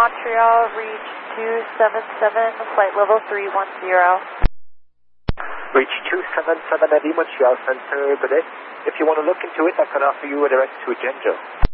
Montreal, reach 277, flight level 310. Reach 277 Eddie, Montreal Center, good day. If you want to look into it, I can offer you a direct to Agenda.